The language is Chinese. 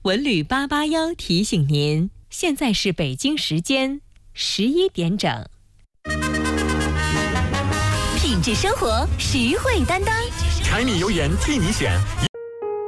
文旅881提醒您，现在是北京时间11点整。 品质生活，实惠担当， 柴米油盐替你选。